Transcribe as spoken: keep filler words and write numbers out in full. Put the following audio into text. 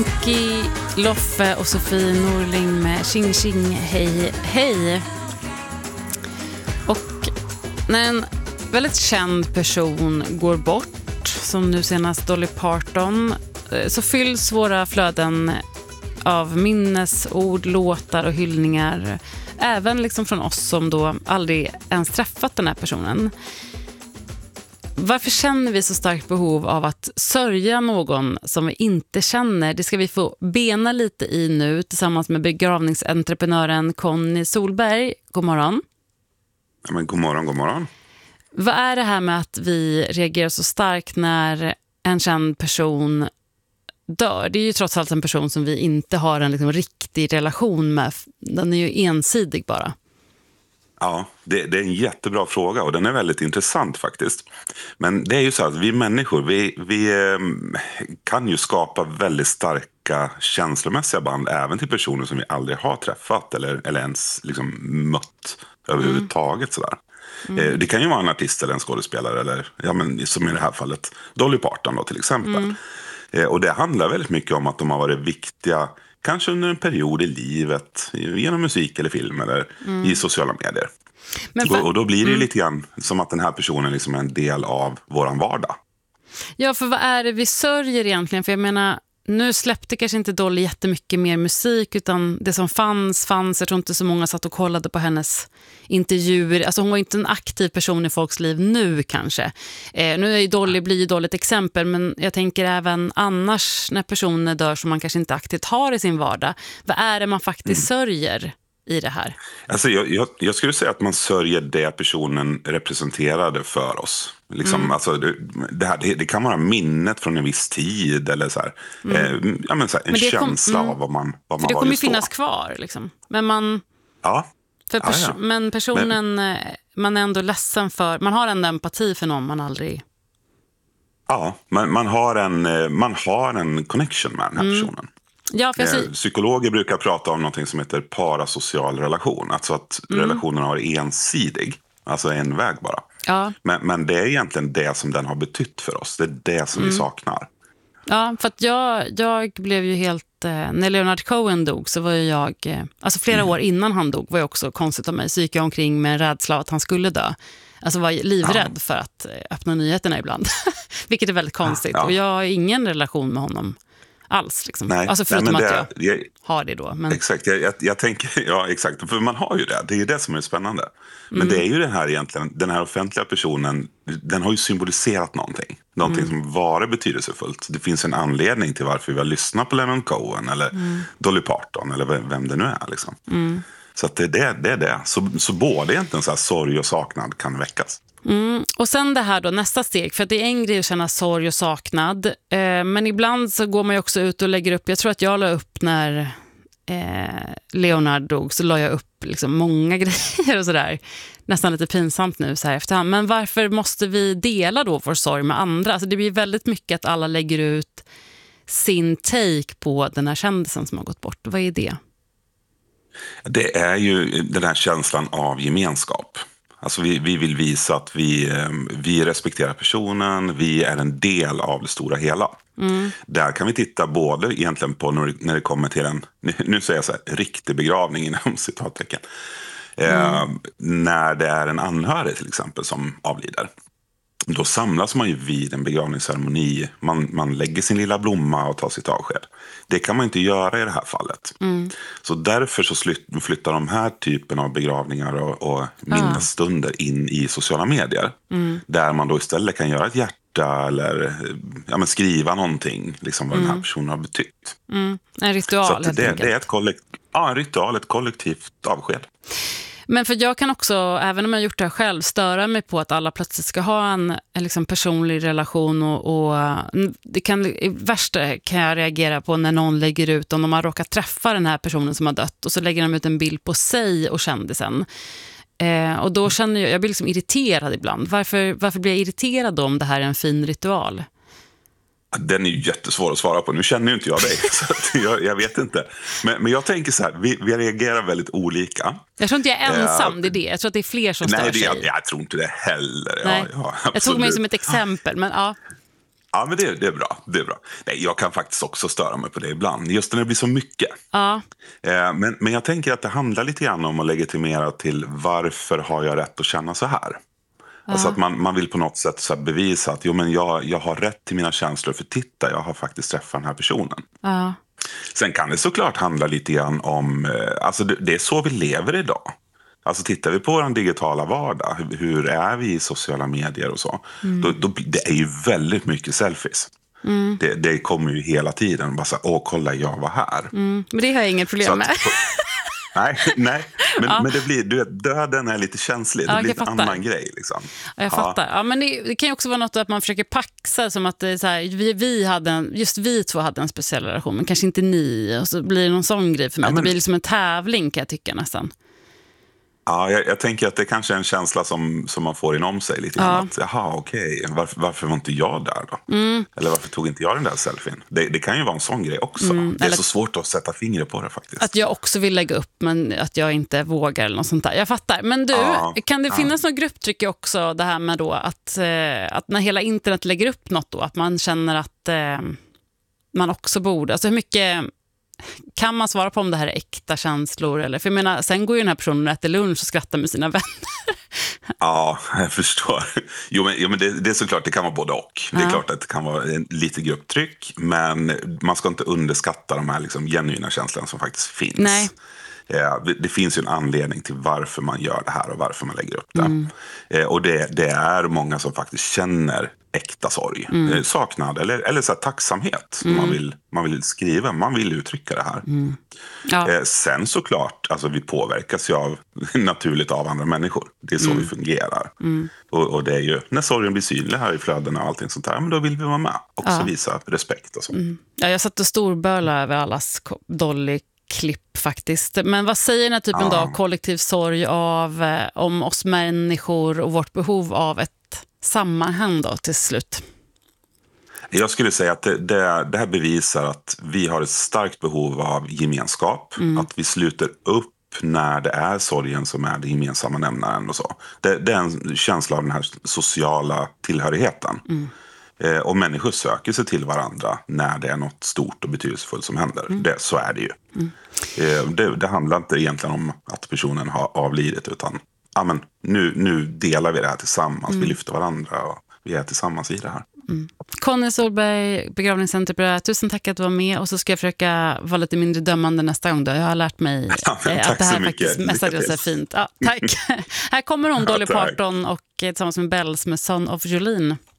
Ki, Loffe och Sofie Norling med Tjing Tjing Hej Hej. Och när en väldigt känd person går bort, som nu senast Dolly Parton, så fylls våra flöden av minnesord, låtar och hyllningar, även liksom från oss som då aldrig ens träffat den här personen. Varför känner vi så starkt behov av att sörja någon som vi inte känner? Det ska vi få bena lite i nu tillsammans med begravningsentreprenören Conny Solberg. God morgon. Ja, men god morgon, god morgon. Vad är det här med att vi reagerar så starkt när en känd person dör? Det är ju trots allt en person som vi inte har en liksom riktig relation med. Den är ju ensidig bara. Ja, det, det är en jättebra fråga och den är väldigt intressant faktiskt. Men det är ju så att vi människor, vi, vi eh, kan ju skapa väldigt starka känslomässiga band även till personer som vi aldrig har träffat eller, eller ens liksom mött överhuvudtaget. Sådär. Mm. Eh, det kan ju vara en artist eller en skådespelare eller ja, men, som i det här fallet Dolly Parton då, till exempel. Mm. Eh, och det handlar väldigt mycket om att de har varit viktiga kanske under en period i livet, genom musik eller film eller mm. i sociala medier. Men för... och, och då blir det mm. lite grann som att den här personen liksom är en del av våran vardag. Ja, för vad är det vi sörjer egentligen? För jag menar, nu släppte kanske inte Dolly jättemycket mer musik, utan det som fanns, fanns. Jag tror inte så många satt och kollade på hennes intervjuer. Alltså hon var inte en aktiv person i folks liv nu kanske. Eh, nu är ju Dolly, blir ju Dolly ett exempel, men jag tänker även annars när personer dör som man kanske inte aktivt har i sin vardag. Vad är det man faktiskt mm. sörjer i det här? Alltså jag, jag, jag skulle säga att man sörjer det personen representerade för oss. Liksom, mm. alltså, det, det, här, det, det kan vara minnet från en viss tid eller så här, mm. eh, ja, men så här, en men känsla kom, mm. av vad man, vad man det var kommer ju finnas kvar liksom. Men man ja. För pers- ja, ja. Men personen men, man är ändå ledsen för, man har en empati för någon man aldrig. Ja, man, man har en man har en connection med den här mm. personen. Ja, för jag eh, psykologer brukar prata om något som heter parasocial relation. Alltså att mm. relationen har varit ensidig. Alltså en väg bara. Ja. Men, men det är egentligen det som den har betytt för oss. Det är det som mm. vi saknar. Ja, för att jag, jag blev ju helt... Eh, när Leonard Cohen dog så var ju jag... Eh, alltså flera mm. år innan han dog var jag också konstigt av mig. Så gick jag omkring med en rädsla att han skulle dö. Alltså var livrädd ja. för att öppna nyheterna ibland. Vilket är väldigt konstigt. Ja. Och jag har ingen relation med honom alls liksom. Nej, alltså förutom nej, det, att jag, jag har det då. Men... Exakt, jag, jag, jag tänker, ja exakt, för man har ju det, det är ju det som är spännande. Men mm. det är ju det här egentligen, den här offentliga personen, den har ju symboliserat någonting. Någonting mm. som var betydelsefullt. Det finns en anledning till varför vi har lyssnat på Leonard Cohen eller mm. Dolly Parton eller vem, vem det nu är liksom. Mm. Så att det, det, det är det. Så, så både egentligen så här sorg och saknad kan väckas. Mm. Och sen det här då, nästa steg, för att det är en grej att känna sorg och saknad, eh, men ibland så går man ju också ut och lägger upp, jag tror att jag la upp när eh, Leonard dog, så la jag upp liksom många grejer och sådär, nästan lite pinsamt nu så här efterhand, men varför måste vi dela då vår sorg med andra? Alltså det blir väldigt mycket att alla lägger ut sin take på den här kändisen som har gått bort. Vad är det? Det är ju den här känslan av gemenskap. Alltså vi, vi vill visa att vi, vi respekterar personen, vi är en del av det stora hela. Mm. Där kan vi titta både egentligen på när, när det kommer till en, nu säger jag så här, riktig begravning inom citattecken. Mm. Eh, när det är en anhörig till exempel som avlider. Då samlas man ju vid en begravningsceremoni. Man, man lägger sin lilla blomma och tar sitt avsked. Det kan man inte göra i det här fallet. Mm. Så därför så flyttar de här typen av begravningar och, och minnesstunder in i sociala medier. Mm. Där man då istället kan göra ett hjärta eller ja, men skriva någonting. Liksom vad mm. den här personen har betytt. Mm. En ritual. Så att det, det är ett kollekt, ja, en ritual, ett kollektivt avsked. Men för jag kan också, även om jag gjort det här själv, störa mig på att alla plötsligt ska ha en, en liksom personlig relation och, och det kan, i värsta kan jag reagera på när någon lägger ut, om de har råkat träffa den här personen som har dött och så lägger de ut en bild på sig och kändisen. Eh, och då känner jag, jag blir liksom irriterad ibland. Varför, varför blir jag irriterad om det här är en fin ritual? Den är ju jättesvår att svara på. Nu känner ju inte jag dig, så att jag, jag vet inte. Men, men jag tänker så här, vi, vi reagerar väldigt olika. Jag tror inte jag är ensam, uh, det är det. Jag tror att det är fler som nej, stör det, sig. Jag, jag tror inte det heller. Nej. Ja, ja, jag tog mig som ett exempel, men ja. Ja, men det, det är bra. Det är bra. Nej, jag kan faktiskt också störa mig på det ibland, just när det blir så mycket. Ja. Eh, men, men jag tänker att det handlar lite grann om att legitimera till varför har jag rätt att känna så här? Ja. Alltså att man, man vill på något sätt så här bevisa att jo, men jag, jag har rätt till mina känslor, för titta, jag har faktiskt träffat den här personen. Ja. Sen kan det såklart handla lite grann om, eh, alltså det, det är så vi lever idag. Alltså tittar vi på vår digitala vardag, hur, hur är vi i sociala medier och så, mm. då, då, det är ju väldigt mycket selfies. Mm. Det, det kommer ju hela tiden, bara så här, åh kolla jag var här. Mm. Men det har jag inget problem med. Nej, nej. Men, ja. men det blir, du vet, döden är lite känslig. Det ja, blir en annan grej. Liksom. Ja, jag fattar. Ja, men det, det kan ju också vara något att man försöker paxa, som att det är så här, vi, vi hade en, just vi två hade en speciell relation, men kanske inte ni. Och så blir det någon sån grej för mig. Ja, men... Det blir liksom en tävling, kan jag tycka nästan. Ja, jag, jag tänker att det kanske är en känsla som, som man får inom sig lite grann. Ja. Att, jaha, okej, varför, varför var inte jag där då? Mm. Eller varför tog inte jag den där selfien? Det, det kan ju vara en sån grej också. Mm. Det är eller så svårt att sätta fingret på det faktiskt. Att jag också vill lägga upp, men att jag inte vågar eller något sånt där. Jag fattar. Men du, ja. kan det ja. finnas något grupptryck också, det här med då att, eh, att när hela internet lägger upp något då, att man känner att eh, man också borde, alltså hur mycket... Kan man svara på om det här är äkta känslor? Eller? För jag menar, sen går ju den här personen och äter lunch och skrattar med sina vänner. Ja, jag förstår. Jo, men, jo, men det, det är såklart, det kan vara både och. Det är ja. klart att det kan vara lite grupptryck, men man ska inte underskatta de här liksom genuina känslorna som faktiskt finns. Nej. Ja, det finns ju en anledning till varför man gör det här och varför man lägger upp det. Mm. Och det, det är många som faktiskt känner äkta sorg, mm. saknad eller, eller så här tacksamhet. Mm. Man, vill, man vill skriva, man vill uttrycka det här. Mm. Ja. Sen såklart, alltså vi påverkas ju av, naturligt av andra människor. Det är så mm. vi fungerar. Mm. Och, och det är ju, när sorgen blir synlig här i flödena och allting sånt här, men då vill vi vara med. Också ja. visa respekt och så. Mm. Ja, jag satt och storböla över allas Dolly klipp faktiskt. Men vad säger den här typen ja. av kollektiv sorg av, eh, om oss människor och vårt behov av ett sammanhang då till slut? Jag skulle säga att det, det, det här bevisar att vi har ett starkt behov av gemenskap. Mm. Att vi sluter upp när det är sorgen som är det gemensamma nämnaren och så. Det, det är en känsla av den här sociala tillhörigheten. Mm. Eh, och människor söker sig till varandra när det är något stort och betydelsefullt som händer. Mm. Det, så är det ju. Mm. Eh, det, det handlar inte egentligen om att personen har avlidit, utan ja, men nu, nu delar vi det här tillsammans. Mm. Vi lyfter varandra och vi är tillsammans i det här. Mm. Conny Solberg, begravningsentreprenör, tusen tack att du var med, och så ska jag försöka vara lite mindre dömande nästa gång då. Jag har lärt mig ja, eh, att det här faktiskt mestadels är fint. Ja, tack. Här kommer hon, Dolly Parton, och tillsammans med Bells med Son of Jolene.